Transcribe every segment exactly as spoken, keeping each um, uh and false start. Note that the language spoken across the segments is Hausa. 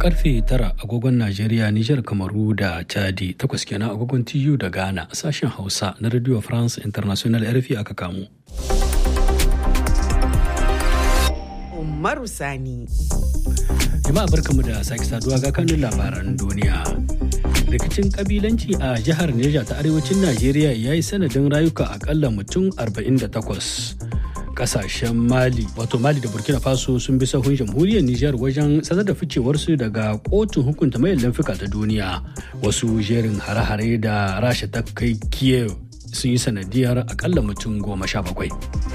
karfe tara agogon Najeriya, Nijar, Kamaru da Chadi, takwas kenan agogon T U da Ghana, sashen Hausa na Radio France International R F I aka kamo. Umaru Sani. Jama'a barkamu da sake saduwa ga kanun labaran duniya. Rikicin kabilanci a jihar Neja ta arewacin Najeriya ya yi sanadin rayuka akalla mutum arba'in da takwas. Kasashen Mali, wato Mali da Burkina Faso sun bi sahun jamhuriyar Nijar wajen sanar da ficewarsu daga kotun hukunta mai laifuka ta duniya. Wasu jerin hare-hare da Rasha ta kai Kiev sun yi sanadiyar akalla mutum goma sha bakwai.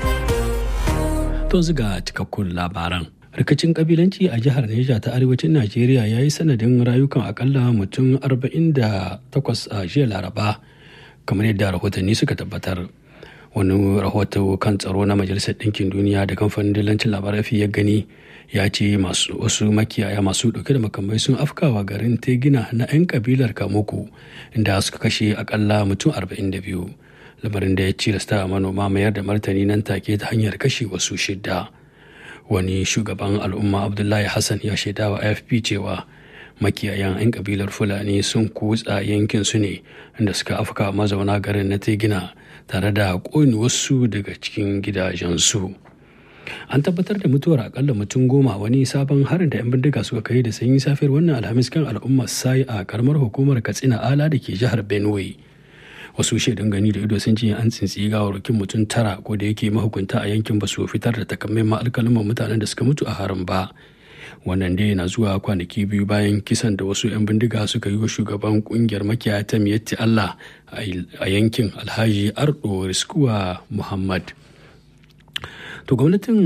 To ziga cikakkun labaran. Rikicin kabilanci a jihar Neja ta arewacin Najeriya ya yi sanadin rayukan akalla mutum arba'in da takwas a jiya Laraba, kamar yadda rahotanni suka tabbatar. Wani rahoto kan tsaro na Majalisar Ɗinkin Duniya da kamfanin dillancin labarai ya gani ya ce masu wasu makiyaya masu ɗauke da makamai sun afkawa garin Tegina na 'yan kabilar Kamuku, inda suka kashe akalla mutum arba'in da biyu. Lamarin da ya cilasta manoma mayar da martani nan take ta hanyar kashe wasu shidda. Wani shugaban al'umma Abdullahi Hassan ya shaida wa A F P cewa makiyayan 'yan kabilar Fulani sun kutsa yankin su ne inda suka afka mazauna garin na Tegina tare da ƙone wasu daga cikin gidajensu. An tabbatar da mutuwar akalla mutum goma wani sabon harin da 'yan bindiga suka kai da sanyi safiyar wannan Alhamis kan al'ummar Sai a karamar hukumar Katsina Ala da ke jihar Benue. Wasu shaidun gani da ido sun ce an tsintsi gawarwakin mutum tara, ko da yake mahukunta a yankin ba su fitar da takamaiman alkalman mutanen da suka mutu a harin ba. Wannan dai na zuwa kwanaki biyu bayan kisan da wasu 'yan bindiga suka yi wa shugaban kungiyar makiyaya ta Miyatti Allah a yankin Alhaji Ardo Riskuwa Muhammad. To gwamnatin